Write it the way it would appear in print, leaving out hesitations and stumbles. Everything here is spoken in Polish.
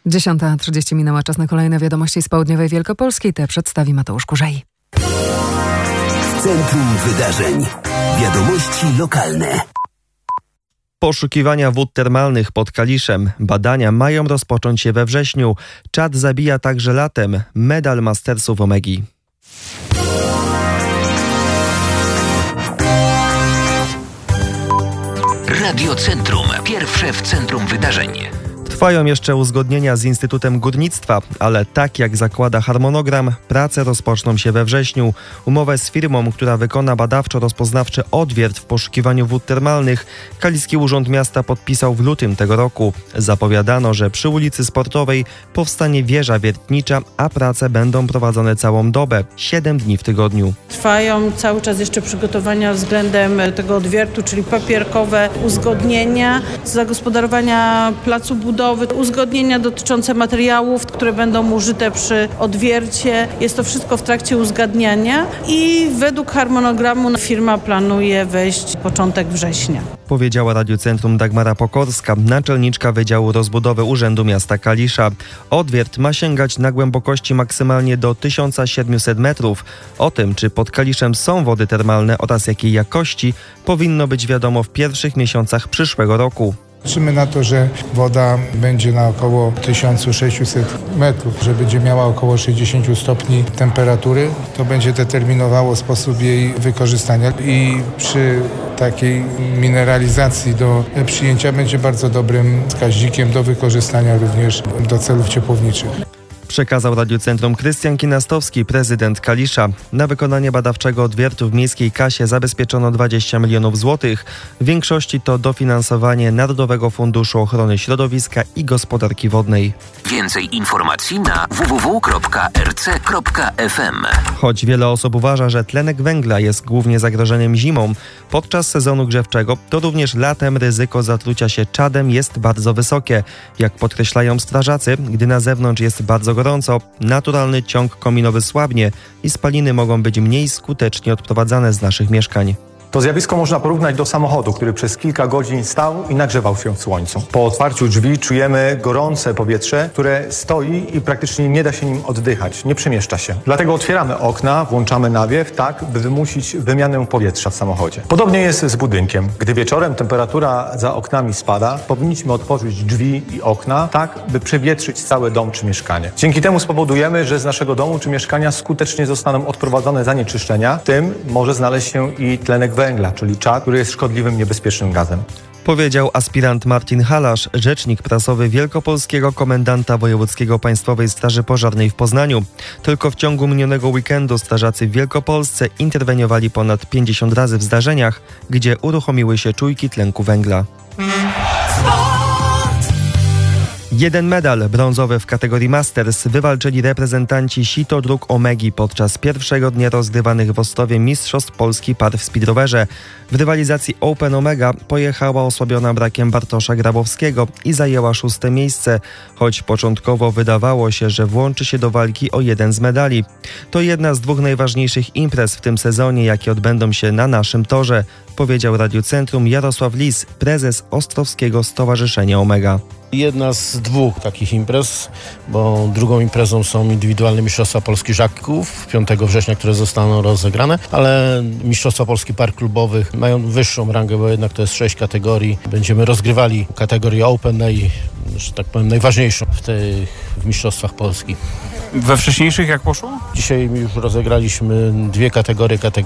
10:30 minęła, czas na kolejne wiadomości z południowej Wielkopolski. Te przedstawi Mateusz Kurzej. W centrum wydarzeń. Wiadomości lokalne. Poszukiwania wód termalnych pod Kaliszem. Badania mają rozpocząć się we wrześniu. Czad zabija także latem. Medal Mastersów Omegi. Radio Centrum. Pierwsze w centrum wydarzeń. Trwają jeszcze uzgodnienia z Instytutem Górnictwa, ale tak jak zakłada harmonogram, prace rozpoczną się we wrześniu. Umowę z firmą, która wykona badawczo-rozpoznawczy odwiert w poszukiwaniu wód termalnych, Kaliski Urząd Miasta podpisał w lutym tego roku. Zapowiadano, że przy ulicy Sportowej powstanie wieża wiertnicza, a prace będą prowadzone całą dobę, 7 dni w tygodniu. Trwają cały czas jeszcze przygotowania względem tego odwiertu, czyli papierkowe uzgodnienia, zagospodarowania placu budowy, uzgodnienia dotyczące materiałów, które będą użyte przy odwiercie. Jest to wszystko w trakcie uzgadniania i według harmonogramu firma planuje wejść początek września. Powiedziała Radiu Centrum Dagmara Pokorska, naczelniczka Wydziału Rozbudowy Urzędu Miasta Kalisza. Odwiert ma sięgać na głębokości maksymalnie do 1700 metrów. O tym, czy pod Kaliszem są wody termalne oraz jakiej jakości, powinno być wiadomo w pierwszych miesiącach przyszłego roku. Liczymy na to, że woda będzie na około 1600 metrów, że będzie miała około 60 stopni temperatury. To będzie determinowało sposób jej wykorzystania i przy takiej mineralizacji do przyjęcia będzie bardzo dobrym wskaźnikiem do wykorzystania również do celów ciepłowniczych. Przekazał Radiu Centrum Krystian Kinastowski, prezydent Kalisza. Na wykonanie badawczego odwiertu w miejskiej kasie zabezpieczono 20 milionów złotych. W większości to dofinansowanie Narodowego Funduszu Ochrony Środowiska i Gospodarki Wodnej. Więcej informacji na www.rc.fm. Choć wiele osób uważa, że tlenek węgla jest głównie zagrożeniem zimą, podczas sezonu grzewczego, to również latem ryzyko zatrucia się czadem jest bardzo wysokie. Jak podkreślają strażacy, gdy na zewnątrz jest bardzo gorąco, naturalny ciąg kominowy słabnie i spaliny mogą być mniej skutecznie odprowadzane z naszych mieszkań. To zjawisko można porównać do samochodu, który przez kilka godzin stał i nagrzewał się w słońcu. Po otwarciu drzwi czujemy gorące powietrze, które stoi i praktycznie nie da się nim oddychać, nie przemieszcza się. Dlatego otwieramy okna, włączamy nawiew, tak by wymusić wymianę powietrza w samochodzie. Podobnie jest z budynkiem. Gdy wieczorem temperatura za oknami spada, powinniśmy otworzyć drzwi i okna, tak by przewietrzyć cały dom czy mieszkanie. Dzięki temu spowodujemy, że z naszego domu czy mieszkania skutecznie zostaną odprowadzone zanieczyszczenia, w tym może znaleźć się i tlenek węgla, czyli czad, który jest szkodliwym, niebezpiecznym gazem. Powiedział aspirant Marcin Halasz, rzecznik prasowy wielkopolskiego komendanta wojewódzkiego Państwowej Straży Pożarnej w Poznaniu. Tylko w ciągu minionego weekendu strażacy w Wielkopolsce interweniowali ponad 50 razy w zdarzeniach, gdzie uruchomiły się czujki tlenku węgla. Jeden medal brązowy w kategorii Masters wywalczyli reprezentanci Sito Dróg Omegi podczas pierwszego dnia rozgrywanych w Ostrowie Mistrzostw Polski par w speedrowerze. W rywalizacji Open Omega pojechała osłabiona brakiem Bartosza Grabowskiego i zajęła 6. miejsce, choć początkowo wydawało się, że włączy się do walki o jeden z medali. To jedna z 2 najważniejszych imprez w tym sezonie, jakie odbędą się na naszym torze, powiedział Radiu Centrum Jarosław Lis, prezes Ostrowskiego Stowarzyszenia Omega. Jedna z 2 takich imprez, bo drugą imprezą są indywidualne Mistrzostwa Polski Żaków 5 września, które zostaną rozegrane, ale Mistrzostwa Polski par klubowych mają wyższą rangę, bo jednak to jest 6 kategorii. Będziemy rozgrywali kategorię Open, że tak powiem, najważniejszą w Mistrzostwach Polski. We wcześniejszych jak poszło? Dzisiaj już rozegraliśmy 2 kategorie